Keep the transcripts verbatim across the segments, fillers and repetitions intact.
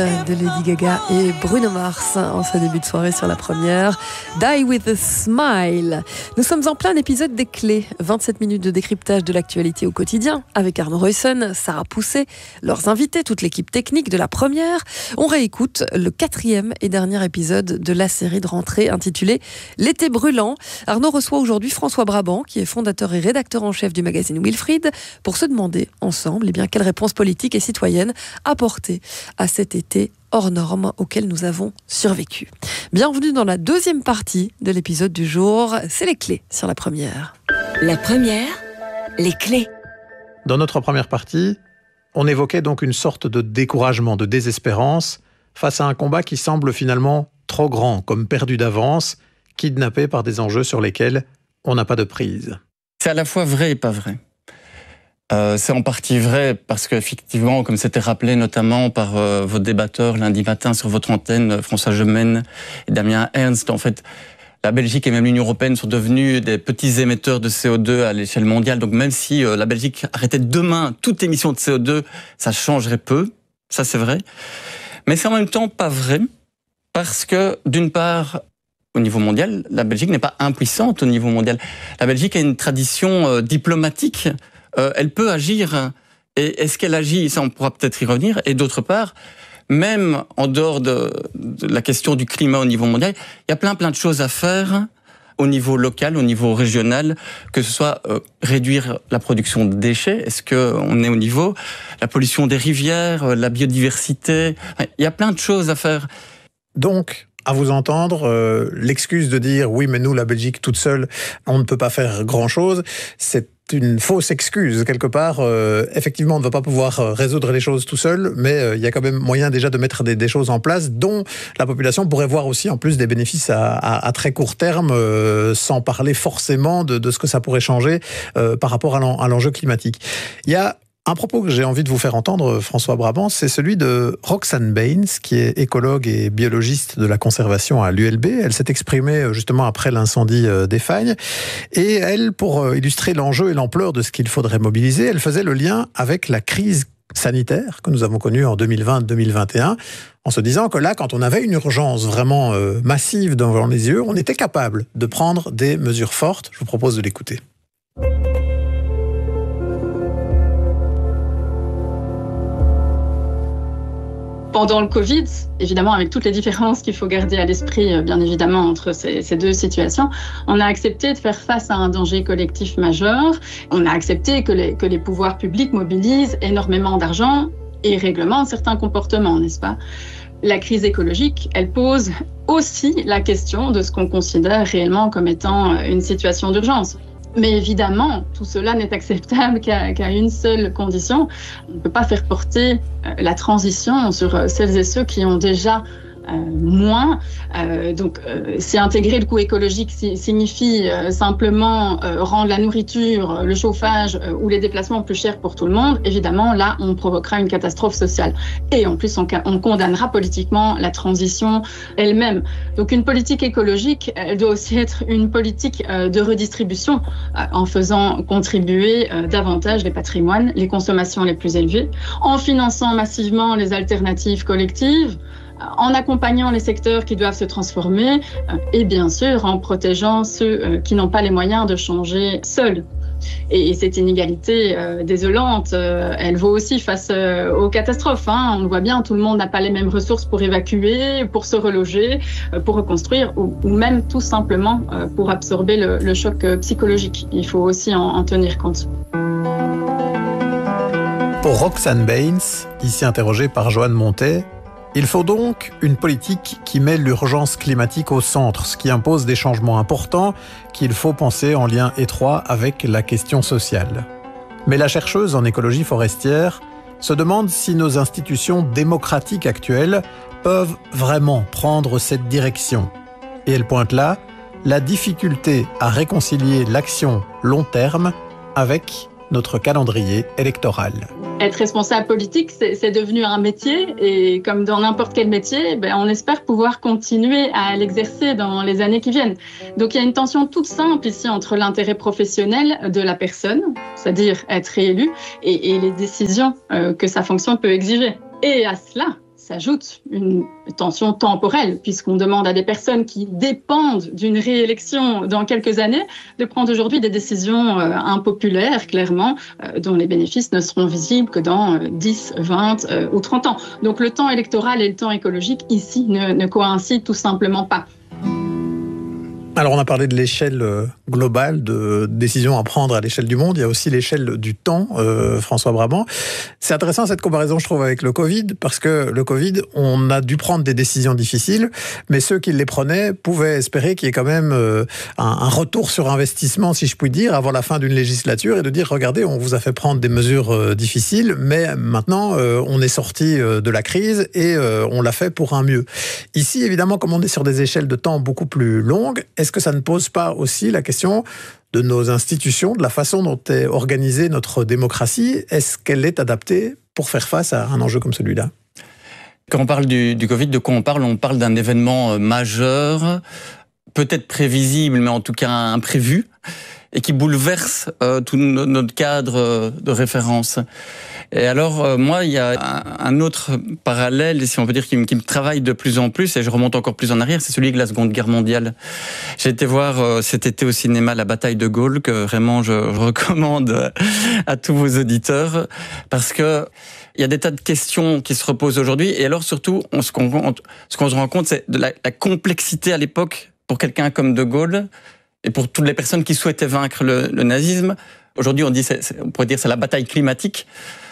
De Lady Gaga et Bruno Mars en ce début de soirée sur la première. Die with a Smile. Nous sommes en plein épisode des clés. vingt-sept minutes de décryptage de l'actualité au quotidien avec Arnaud Roysson, Sarah Pousset, leurs invités, toute l'équipe technique de la première. On réécoute le quatrième et dernier épisode de la série de rentrée intitulée L'été brûlant. Arnaud reçoit aujourd'hui François Brabant, qui est fondateur et rédacteur en chef du magazine Wilfried, pour se demander ensemble eh bien, quelle réponse politique et citoyenne apporter à cet été hors norme auquel nous avons survécu. Bienvenue dans la deuxième partie de l'épisode du jour. C'est les clés sur la première. La première, les clés. Dans notre première partie, on évoquait donc une sorte de découragement, de désespérance face à un combat qui semble finalement trop grand, comme perdu d'avance, kidnappé par des enjeux sur lesquels on n'a pas de prise. C'est à la fois vrai et pas vrai. Euh, c'est en partie vrai parce qu'effectivement, comme c'était rappelé notamment par euh, vos débatteurs lundi matin sur votre antenne, François Gemène et Damien Ernst, en fait, la Belgique et même l'Union européenne sont devenus des petits émetteurs de C O deux à l'échelle mondiale. Donc même si euh, la Belgique arrêtait demain toute émission de C O deux, ça changerait peu, ça c'est vrai. Mais c'est en même temps pas vrai parce que d'une part, au niveau mondial, la Belgique n'est pas impuissante au niveau mondial. La Belgique a une tradition euh, diplomatique. Euh, elle peut agir, et est-ce qu'elle agit, ça on pourra peut-être y revenir, et d'autre part, même en dehors de, de la question du climat au niveau mondial, il y a plein plein de choses à faire au niveau local, au niveau régional, que ce soit euh, réduire la production de déchets, est-ce qu'on est au niveau, la pollution des rivières, euh, la biodiversité, il y a plein de choses à faire. Donc, à vous entendre, euh, l'excuse de dire « oui, mais nous, la Belgique, toute seule, on ne peut pas faire grand-chose », c'est une fausse excuse. Quelque part, euh, effectivement, on ne va pas pouvoir résoudre les choses tout seul, mais euh, il y a quand même moyen déjà de mettre des, des choses en place dont la population pourrait voir aussi en plus des bénéfices à, à, à très court terme, euh, sans parler forcément de, de ce que ça pourrait changer euh, par rapport à, l'en, à l'enjeu climatique. Il y a un propos que j'ai envie de vous faire entendre, François Brabant, c'est celui de Roxane Baines, qui est écologue et biologiste de la conservation à l'U L B. Elle s'est exprimée justement après l'incendie des Fagnes. Et elle, pour illustrer l'enjeu et l'ampleur de ce qu'il faudrait mobiliser, elle faisait le lien avec la crise sanitaire que nous avons connue en deux mille vingt deux mille vingt et un, en se disant que là, quand on avait une urgence vraiment euh, massive devant les yeux, on était capable de prendre des mesures fortes. Je vous propose de l'écouter. Pendant le Covid, évidemment, avec toutes les différences qu'il faut garder à l'esprit, bien évidemment, entre ces, ces deux situations, on a accepté de faire face à un danger collectif majeur. On a accepté que les, que les pouvoirs publics mobilisent énormément d'argent et réglementent certains comportements, n'est-ce pas ? La crise écologique, elle pose aussi la question de ce qu'on considère réellement comme étant une situation d'urgence. Mais évidemment, tout cela n'est acceptable qu'à, qu'à une seule condition. On ne peut pas faire porter la transition sur celles et ceux qui ont déjà euh, moins. Euh, donc, euh, si intégrer le coût écologique si, signifie euh, simplement euh, rendre la nourriture, le chauffage euh, ou les déplacements plus chers pour tout le monde, évidemment, là, on provoquera une catastrophe sociale. Et en plus, on, on condamnera politiquement la transition elle-même. Donc, une politique écologique, elle doit aussi être une politique euh, de redistribution euh, en faisant contribuer euh, davantage les patrimoines, les consommations les plus élevées, en finançant massivement les alternatives collectives, en accompagnant les secteurs qui doivent se transformer et bien sûr en protégeant ceux qui n'ont pas les moyens de changer seuls. Et cette inégalité euh, désolante, euh, elle vaut aussi face euh, aux catastrophes. Hein. On le voit bien, tout le monde n'a pas les mêmes ressources pour évacuer, pour se reloger, euh, pour reconstruire ou, ou même tout simplement euh, pour absorber le, le choc euh, psychologique. Il faut aussi en, en tenir compte. Pour Roxane Baines, ici interrogée par Joanne Montet, il faut donc une politique qui met l'urgence climatique au centre, ce qui impose des changements importants qu'il faut penser en lien étroit avec la question sociale. Mais la chercheuse en écologie forestière se demande si nos institutions démocratiques actuelles peuvent vraiment prendre cette direction. Et elle pointe là la difficulté à réconcilier l'action long terme avec notre calendrier électoral. Être responsable politique, c'est, c'est devenu un métier et comme dans n'importe quel métier, ben, on espère pouvoir continuer à l'exercer dans les années qui viennent. Donc il y a une tension toute simple ici entre l'intérêt professionnel de la personne, c'est-à-dire être réélu, et, et les décisions euh, que sa fonction peut exiger. Et à cela s'ajoute une tension temporelle, puisqu'on demande à des personnes qui dépendent d'une réélection dans quelques années de prendre aujourd'hui des décisions euh, impopulaires, clairement, euh, dont les bénéfices ne seront visibles que dans euh, dix, vingt euh, ou trente ans. Donc le temps électoral et le temps écologique, ici, ne, ne coïncident tout simplement pas. Alors on a parlé de l'échelle globale de décisions à prendre à l'échelle du monde, il y a aussi l'échelle du temps, euh, François Brabant. C'est intéressant cette comparaison, je trouve, avec le Covid, parce que le Covid, on a dû prendre des décisions difficiles, mais ceux qui les prenaient pouvaient espérer qu'il y ait quand même euh, un, un retour sur investissement, si je puis dire, avant la fin d'une législature, et de dire, regardez, on vous a fait prendre des mesures euh, difficiles, mais maintenant, euh, on est sorti euh, de la crise et euh, on l'a fait pour un mieux. Ici, évidemment, comme on est sur des échelles de temps beaucoup plus longues, est-ce que ça ne pose pas aussi la question de nos institutions, de la façon dont est organisée notre démocratie? Est-ce qu'elle est adaptée pour faire face à un enjeu comme celui-là? Quand on parle du, du Covid, de quoi on parle? On parle d'un événement majeur, peut-être prévisible, mais en tout cas imprévu, et qui bouleverse euh, tout notre cadre de référence. Et alors, euh, moi, il y a un, un autre parallèle, si on peut dire, qui, qui me travaille de plus en plus, et je remonte encore plus en arrière, c'est celui de la Seconde Guerre mondiale. J'ai été voir euh, cet été au cinéma La Bataille de Gaulle, que vraiment je recommande à tous vos auditeurs, parce que il y a des tas de questions qui se reposent aujourd'hui, et alors surtout, on, ce, qu'on, ce qu'on se rend compte, c'est de la, la complexité à l'époque, pour quelqu'un comme de Gaulle, et pour toutes les personnes qui souhaitaient vaincre le, le nazisme. Aujourd'hui, on dit, c'est, c'est, on pourrait dire, c'est la bataille climatique.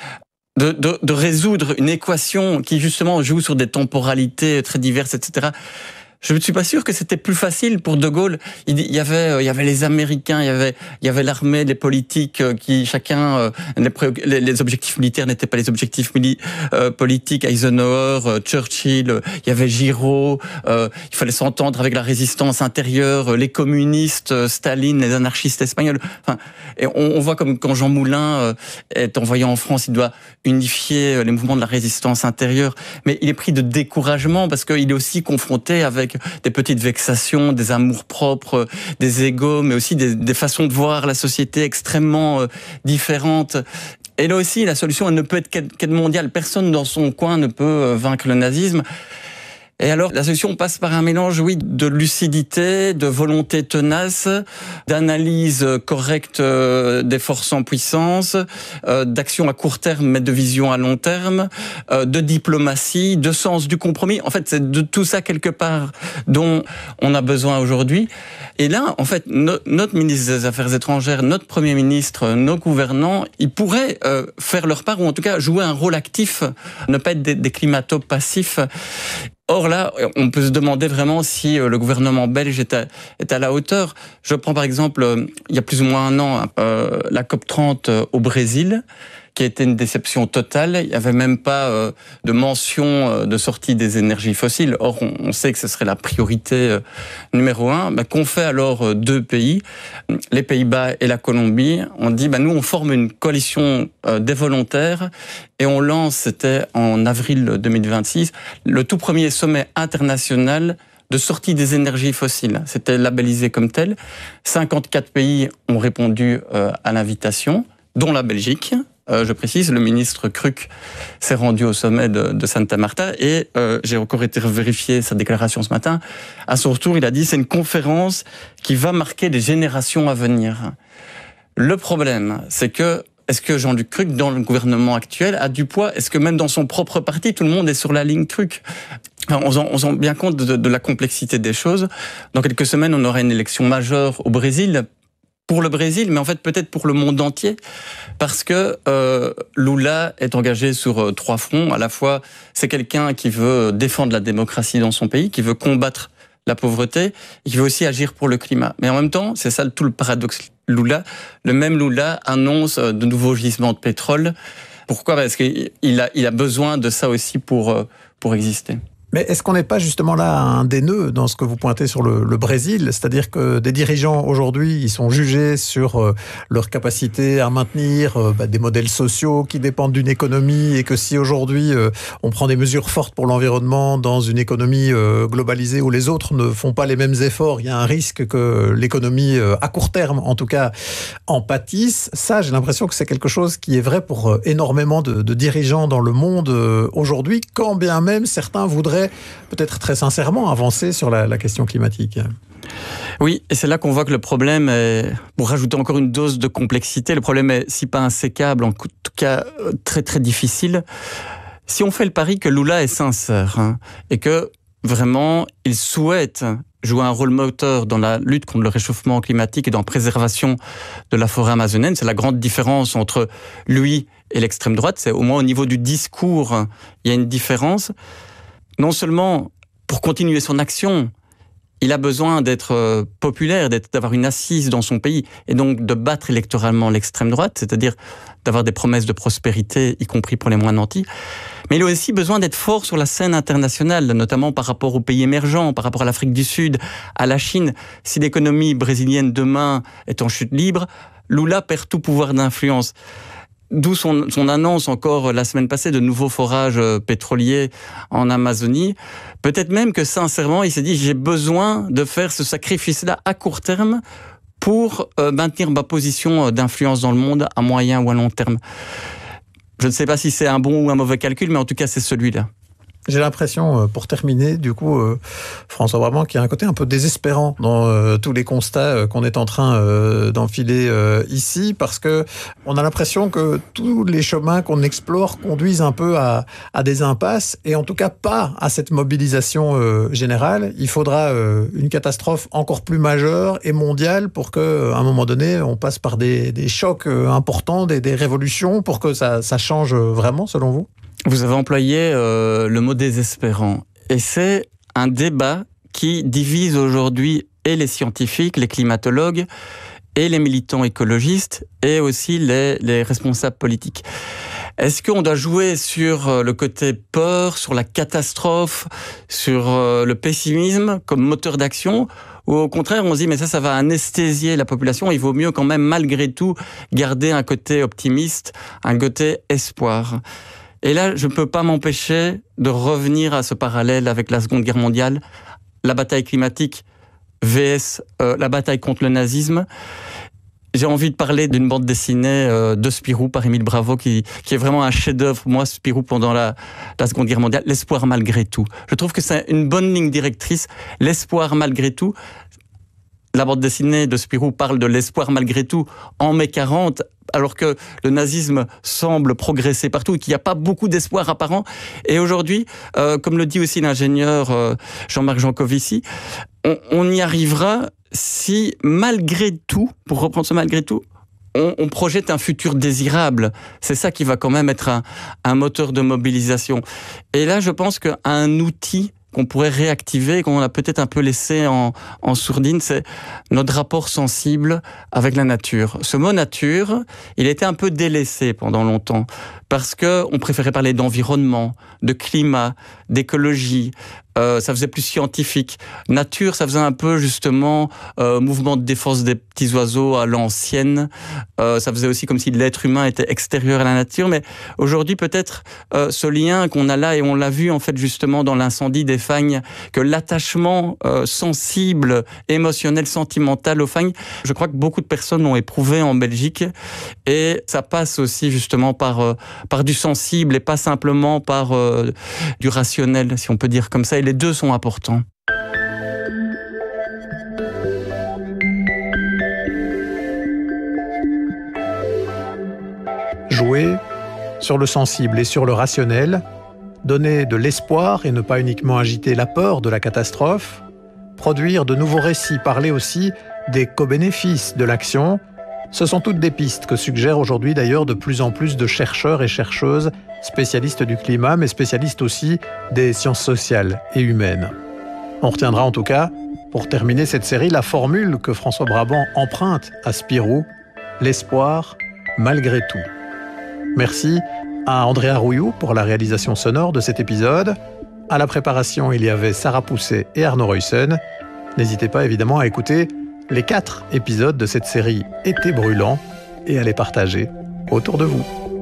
De, de, de résoudre une équation qui, justement, joue sur des temporalités très diverses, et cetera. Je ne suis pas sûr que c'était plus facile pour De Gaulle. Il y avait, il y avait les Américains, il y avait, il y avait l'armée, les politiques qui, chacun, les, les objectifs militaires n'étaient pas les objectifs mili, euh, politiques. Eisenhower, Churchill, il y avait Giraud. Euh, il fallait s'entendre avec la résistance intérieure, les communistes, Staline, les anarchistes espagnols. Enfin, et on, on voit comme quand Jean Moulin est envoyé en France, il doit unifier les mouvements de la résistance intérieure, mais il est pris de découragement parce qu'il est aussi confronté avec des petites vexations, des amours-propres, des égos, mais aussi des, des façons de voir la société extrêmement euh, différentes. Et là aussi, la solution, elle ne peut être qu'être mondiale. Personne dans son coin ne peut vaincre le nazisme. Et alors, la solution passe par un mélange, oui, de lucidité, de volonté tenace, d'analyse correcte des forces en puissance, euh, d'action à court terme, mais de vision à long terme, euh, de diplomatie, de sens du compromis. En fait, c'est de tout ça, quelque part, dont on a besoin aujourd'hui. Et là, en fait, no- notre ministre des Affaires étrangères, notre Premier ministre, nos gouvernants, ils pourraient euh, faire leur part, ou en tout cas jouer un rôle actif, ne pas être des, des climato passifs. Or là, on peut se demander vraiment si le gouvernement belge est à, est à la hauteur. Je prends par exemple, il y a plus ou moins un an, euh, la COP trente au Brésil, qui a été une déception totale. Il n'y avait même pas euh, de mention de sortie des énergies fossiles. Or, on, on sait que ce serait la priorité euh, numéro un. Bah, qu'ont fait alors euh, deux pays, les Pays-Bas et la Colombie? On dit, bah, nous, on forme une coalition euh, des volontaires et on lance, c'était en avril deux mille vingt-six, le tout premier sommet international de sortie des énergies fossiles. C'était labellisé comme tel. cinquante-quatre pays ont répondu euh, à l'invitation, dont la Belgique. Euh, je précise, le ministre Kruck s'est rendu au sommet de, de Santa Marta et euh, j'ai encore été vérifier sa déclaration ce matin. À son retour, il a dit c'est une conférence qui va marquer des générations à venir. Le problème, c'est que est-ce que Jean-Luc Kruck, dans le gouvernement actuel, a du poids? Est-ce que même dans son propre parti, tout le monde est sur la ligne Kruck? Enfin, on, on se rend bien compte de, de la complexité des choses. Dans quelques semaines, on aura une élection majeure au Brésil. Pour le Brésil, mais en fait peut-être pour le monde entier, parce que euh, Lula est engagé sur euh, trois fronts. À la fois, c'est quelqu'un qui veut défendre la démocratie dans son pays, qui veut combattre la pauvreté, et qui veut aussi agir pour le climat. Mais en même temps, c'est ça tout le paradoxe. Lula, le même Lula annonce euh, de nouveaux gisements de pétrole. Pourquoi? Parce qu'il a, il a besoin de ça aussi pour, euh, pour exister. Mais est-ce qu'on n'est pas justement là à un des nœuds dans ce que vous pointez sur le, le Brésil ? C'est-à-dire que des dirigeants aujourd'hui, ils sont jugés sur euh, leur capacité à maintenir euh, bah, des modèles sociaux qui dépendent d'une économie, et que si aujourd'hui euh, on prend des mesures fortes pour l'environnement dans une économie euh, globalisée où les autres ne font pas les mêmes efforts, il y a un risque que l'économie, euh, à court terme en tout cas, en pâtisse. Ça, j'ai l'impression que c'est quelque chose qui est vrai pour euh, énormément de, de dirigeants dans le monde euh, aujourd'hui, quand bien même certains voudraient peut-être très sincèrement avancer sur la, la question climatique. Oui, et c'est là qu'on voit que le problème est, pour rajouter encore une dose de complexité, le problème est, si pas insécable, en tout cas très très difficile. Si on fait le pari que Lula est sincère, hein, et que vraiment il souhaite jouer un rôle moteur dans la lutte contre le réchauffement climatique et dans la préservation de la forêt amazonienne, c'est la grande différence entre lui et l'extrême droite, c'est au moins au niveau du discours, il y a une différence. Non seulement pour continuer son action, il a besoin d'être populaire, d'être, d'avoir une assise dans son pays, et donc de battre électoralement l'extrême droite, c'est-à-dire d'avoir des promesses de prospérité, y compris pour les moins nantis. Mais il a aussi besoin d'être fort sur la scène internationale, notamment par rapport aux pays émergents, par rapport à l'Afrique du Sud, à la Chine. Si l'économie brésilienne demain est en chute libre, Lula perd tout pouvoir d'influence. D'où son, son annonce encore la semaine passée de nouveaux forages pétroliers en Amazonie. Peut-être même que sincèrement, il s'est dit j'ai besoin de faire ce sacrifice-là à court terme pour euh, maintenir ma position d'influence dans le monde à moyen ou à long terme. Je ne sais pas si c'est un bon ou un mauvais calcul, mais en tout cas c'est celui-là. J'ai l'impression, pour terminer, du coup, euh, François Brabant, qu'il y a un côté un peu désespérant dans euh, tous les constats euh, qu'on est en train euh, d'enfiler euh, ici, parce que on a l'impression que tous les chemins qu'on explore conduisent un peu à, à des impasses, et en tout cas pas à cette mobilisation euh, générale. Il faudra euh, une catastrophe encore plus majeure et mondiale pour que, à un moment donné, on passe par des, des chocs euh, importants, des, des révolutions, pour que ça, ça change vraiment, selon vous ? Vous avez employé euh, le mot désespérant. Et c'est un débat qui divise aujourd'hui et les scientifiques, les climatologues, et les militants écologistes, et aussi les, les responsables politiques. Est-ce qu'on doit jouer sur le côté peur, sur la catastrophe, sur le pessimisme comme moteur d'action ? Ou au contraire, on se dit, mais ça, ça va anesthésier la population. Il vaut mieux quand même, malgré tout, garder un côté optimiste, un côté espoir. Et là, je ne peux pas m'empêcher de revenir à ce parallèle avec la Seconde Guerre mondiale, la bataille climatique versus euh, la bataille contre le nazisme. J'ai envie de parler d'une bande dessinée euh, de Spirou par Émile Bravo, qui, qui est vraiment un chef-d'œuvre pour moi, Spirou, pendant la, la Seconde Guerre mondiale. L'espoir malgré tout. Je trouve que c'est une bonne ligne directrice. L'espoir malgré tout. La bande dessinée de Spirou parle de l'espoir malgré tout en mai quarante, alors que le nazisme semble progresser partout et qu'il n'y a pas beaucoup d'espoir apparent. Et aujourd'hui, euh, comme le dit aussi l'ingénieur euh, Jean-Marc Jancovici, on, on y arrivera si malgré tout, pour reprendre ce malgré tout, on, on projette un futur désirable. C'est ça qui va quand même être un, un moteur de mobilisation. Et là, je pense qu'un outil qu'on pourrait réactiver, qu'on a peut-être un peu laissé en, en sourdine, c'est notre rapport sensible avec la nature. Ce mot nature, il a été un peu délaissé pendant longtemps, parce qu'on préférait parler d'environnement, de climat, d'écologie, euh, ça faisait plus scientifique. Nature, ça faisait un peu justement euh, mouvement de défense des petits oiseaux à l'ancienne, euh, ça faisait aussi comme si l'être humain était extérieur à la nature, mais aujourd'hui peut-être euh, ce lien qu'on a là, et on l'a vu en fait justement dans l'incendie des Fagnes, que l'attachement euh, sensible, émotionnel, sentimental aux Fagnes, je crois que beaucoup de personnes l'ont éprouvé en Belgique, et ça passe aussi justement par, euh, par du sensible et pas simplement par euh, du rationnel, si on peut dire comme ça, et les deux sont importants. Jouer sur le sensible et sur le rationnel, donner de l'espoir et ne pas uniquement agiter la peur de la catastrophe, produire de nouveaux récits, parler aussi des co-bénéfices de l'action, ce sont toutes des pistes que suggèrent aujourd'hui d'ailleurs de plus en plus de chercheurs et chercheuses, spécialistes du climat, mais spécialistes aussi des sciences sociales et humaines. On retiendra en tout cas, pour terminer cette série, la formule que François Brabant emprunte à Spirou, l'espoir malgré tout. Merci à Andrea Rouillou pour la réalisation sonore de cet épisode. À la préparation, il y avait Sarah Pousset et Arnaud Ruyssen. N'hésitez pas évidemment à écouter les quatre épisodes de cette série Été brûlant et à les partager autour de vous.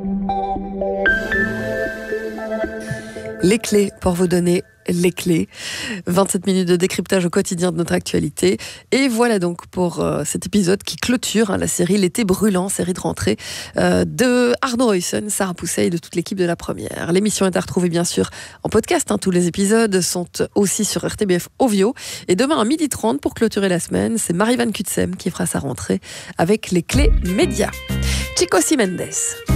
Les clés pour vous donner les clés. vingt-sept minutes de décryptage au quotidien de notre actualité. Et voilà donc pour euh, cet épisode qui clôture hein, la série L'été brûlant, série de rentrée euh, de Arnaud Ruyssen, Sarah Pousset et de toute l'équipe de la première. L'émission est à retrouver bien sûr en podcast. Hein, tous les épisodes sont aussi sur R T B F Ovio. Et demain à midi trente pour clôturer la semaine, c'est Marie-Van Kutsem qui fera sa rentrée avec les clés médias. Chico Mendes.